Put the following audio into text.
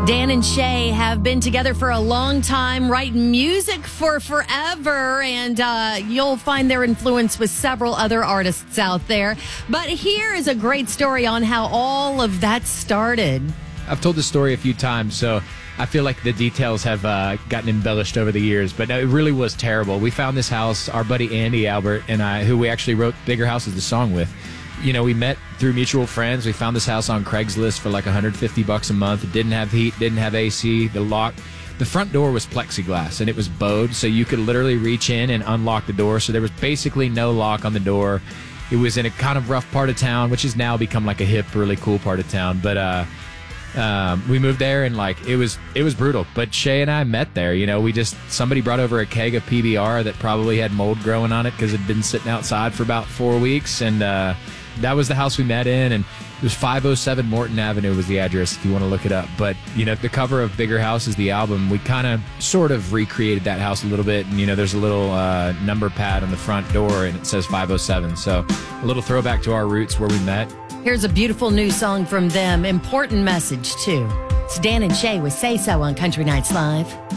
Dan and Shay have been together for a long time, writing music for forever, and you'll find their influence with several other artists out there. But here is a great story on how all of that started. I've told this story a few times, so I feel like the details have gotten embellished over the years, but no, it really was terrible. We found this house, our buddy Andy Albert and I, who we actually wrote Bigger Houses, the song with. You know, we met through mutual friends. We found this house on Craigslist for like $150 a month. It didn't have heat, didn't have AC. The front door was plexiglass, and it was bowed, so you could literally reach in and unlock the door. So there was basically no lock on the door. It was in a kind of rough part of town, which has now become like a hip, really cool part of town. But we moved there, and like it was brutal. But Shay and I met there. You know, somebody brought over a keg of PBR that probably had mold growing on it because it'd been sitting outside for about 4 weeks, and that was the house we met in, and it was 507 Morton Avenue was the address if you want to look it up. But, you know, the cover of Bigger Houses, the album, we kind of sort of recreated that house a little bit. And, you know, there's a little number pad on the front door, and it says 507. So a little throwback to our roots where we met. Here's a beautiful new song from them. Important message, too. It's Dan and Shay with Say So on Country Nights Live.